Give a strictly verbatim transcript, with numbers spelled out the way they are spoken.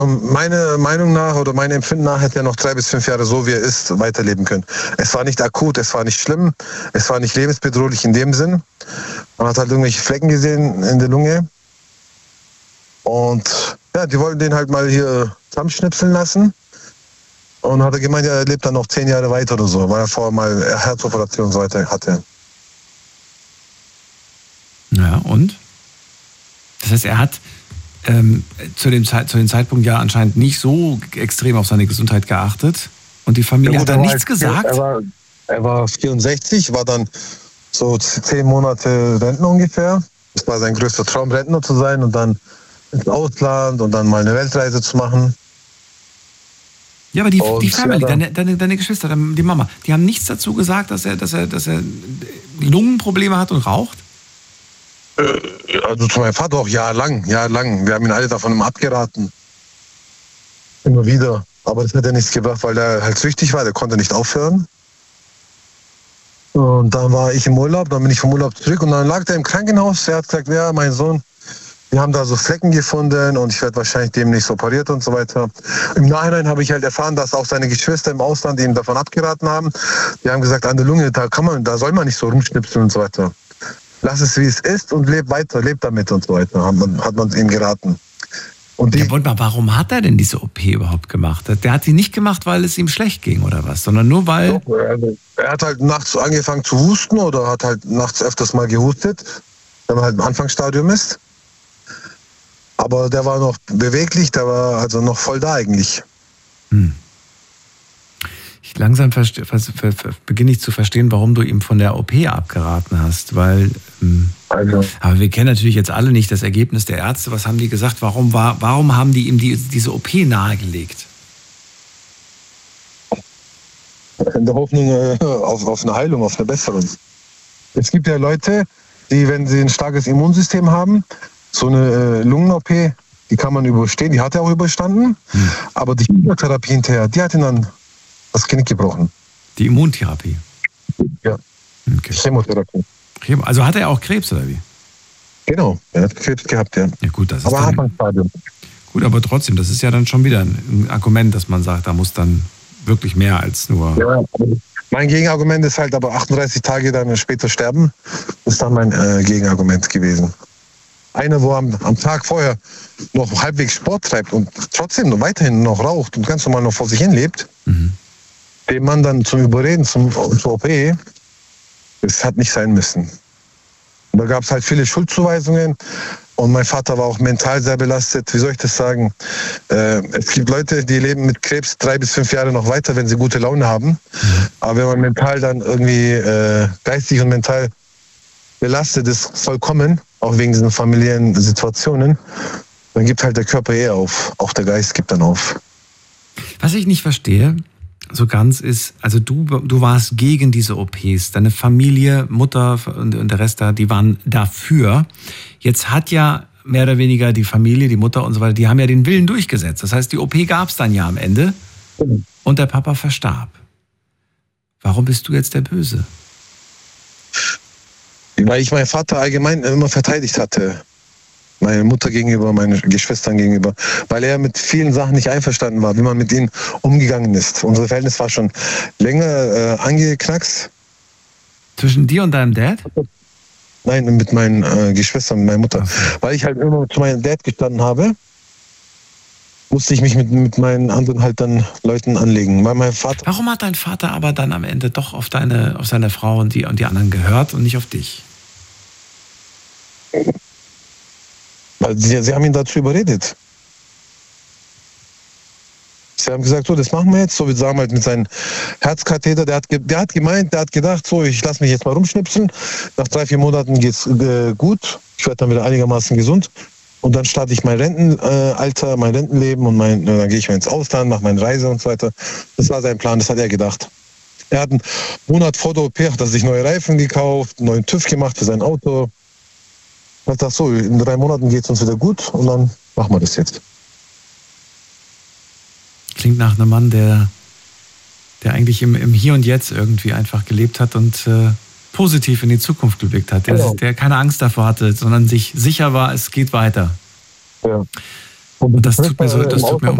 Meiner Meinung nach oder meinem Empfinden nach hätte er noch drei bis fünf Jahre so, wie er ist, weiterleben können. Es war nicht akut, es war nicht schlimm, es war nicht lebensbedrohlich in dem Sinn. Man hat halt irgendwelche Flecken gesehen in der Lunge. Und ja, die wollten den halt mal hier zusammenschnipseln lassen. Und hat er gemeint, ja, er lebt dann noch zehn Jahre weiter oder so, weil er vorher mal Herzoperation und so weiter hatte. Ja, und? Das heißt, er hat ähm, zu, dem Zeit, zu dem Zeitpunkt ja anscheinend nicht so extrem auf seine Gesundheit geachtet. Und die Familie ja, gut, hat dann nichts halt, gesagt? Er war, er war vierundsechzig, war dann so zehn Monate Rentner ungefähr. Das war sein größter Traum, Rentner zu sein und dann ins Ausland und dann mal eine Weltreise zu machen. Ja, aber die, die Family, deine, deine, deine Geschwister, die Mama, die haben nichts dazu gesagt, dass er, dass er, dass er Lungenprobleme hat und raucht? Also zu meinem Vater auch jahrelang, jahrelang. Wir haben ihn alle davon immer abgeraten. Immer wieder. Aber das hat ja nichts gebracht, weil er halt süchtig war, der konnte nicht aufhören. Und dann war ich im Urlaub, dann bin ich vom Urlaub zurück und dann lag er im Krankenhaus. Er hat gesagt, ja, mein Sohn, wir haben da so Flecken gefunden und ich werde wahrscheinlich demnächst operiert und so weiter. Im Nachhinein habe ich halt erfahren, dass auch seine Geschwister im Ausland ihm davon abgeraten haben. Die haben gesagt, an der Lunge, da kann man, da soll man nicht so rumschnipseln und so weiter. Lass es, wie es ist und leb weiter, leb damit und so weiter, hat man, hat man ihm geraten. Und die ja, mal, warum hat er denn diese O P überhaupt gemacht? Der hat sie nicht gemacht, weil es ihm schlecht ging oder was, sondern nur weil... Doch, also, er hat halt nachts angefangen zu husten oder hat halt nachts öfters mal gehustet, wenn man halt im Anfangsstadium ist. Aber der war noch beweglich, der war also noch voll da eigentlich. Hm. Ich langsam verste- vers- ver- ver- beginne ich zu verstehen, warum du ihm von der O P abgeraten hast, weil, ähm, also. aber wir kennen natürlich jetzt alle nicht das Ergebnis der Ärzte. Was haben die gesagt? Warum, war, warum haben die ihm die, diese O P nahegelegt? In der Hoffnung äh, auf, auf eine Heilung, auf eine Besserung. Es gibt ja Leute, die, wenn sie ein starkes Immunsystem haben, so eine äh, Lungen-O P, die kann man überstehen, die hat er auch überstanden, hm. aber die Chemotherapie hinterher, die hat ihn dann das Genick gebrochen. Die Immuntherapie? Ja, okay. Chemotherapie. Also hat er auch Krebs, oder wie? Genau, er hat Krebs gehabt, ja. Ja gut, das ist aber dann, hat man Stadium. Gut, aber trotzdem, das ist ja dann schon wieder ein Argument, dass man sagt, da muss dann wirklich mehr als nur... Ja, mein Gegenargument ist halt aber achtunddreißig Tage dann später sterben, ist dann mein äh, Gegenargument gewesen. Einer, wo am, am Tag vorher noch halbwegs Sport treibt und trotzdem noch weiterhin noch raucht und ganz normal noch vor sich hin lebt, mhm. den Mann dann zum Überreden, zum, zur O P, das hat nicht sein müssen. Und da gab es halt viele Schuldzuweisungen und mein Vater war auch mental sehr belastet. Wie soll ich das sagen? Äh, es gibt Leute, die leben mit Krebs drei bis fünf Jahre noch weiter, wenn sie gute Laune haben. Mhm. Aber wenn man mental dann irgendwie äh, geistig und mental belastet ist, vollkommen, auch wegen diesen familiären Situationen, dann gibt halt der Körper eher auf. Auch der Geist gibt dann auf. Was ich nicht verstehe, so ganz ist, also du, du warst gegen diese O Ps. Deine Familie, Mutter und, und der Rest da, die waren dafür. Jetzt hat ja mehr oder weniger die Familie, die Mutter und so weiter, die haben ja den Willen durchgesetzt. Das heißt, die O P gab es dann ja am Ende und der Papa verstarb. Warum bist du jetzt der Böse? Weil ich meinen Vater allgemein immer verteidigt hatte. Meine Mutter gegenüber, meine Geschwistern gegenüber. Weil er mit vielen Sachen nicht einverstanden war, wie man mit ihnen umgegangen ist. Unser Verhältnis war schon länger äh, angeknackst. Zwischen dir und deinem Dad? Nein, mit meinen äh, Geschwistern, mit meiner Mutter. Okay. Weil ich halt immer zu meinem Dad gestanden habe, musste ich mich mit, mit meinen anderen halt dann Leuten anlegen. Weil mein Vater... Warum hat dein Vater aber dann am Ende doch auf, deine, auf seine Frau und die, und die anderen gehört und nicht auf dich? Weil sie, sie haben ihn dazu überredet. Sie haben gesagt, so, das machen wir jetzt, so wie sagen halt mit seinem Herzkatheter. Der hat, der hat gemeint, der hat gedacht, so, ich lasse mich jetzt mal rumschnipseln. Nach drei, vier Monaten geht's äh, gut. Ich werde dann wieder einigermaßen gesund. Und dann starte ich mein Rentenalter, äh, mein Rentenleben und mein, äh, dann gehe ich mal ins Ausland, mache meine Reise und so weiter. Das war sein Plan, das hat er gedacht. Er hat einen Monat vor der O P, hat er sich neue Reifen gekauft, einen neuen TÜV gemacht für sein Auto. Ich dachte so, in drei Monaten geht es uns wieder gut und dann machen wir das jetzt. Klingt nach einem Mann, der, der eigentlich im, im Hier und Jetzt irgendwie einfach gelebt hat und äh, positiv in die Zukunft geblickt hat. Der, genau. der keine Angst davor hatte, sondern sich sicher war, es geht weiter. Ja. Und das tut mir so, das tut mir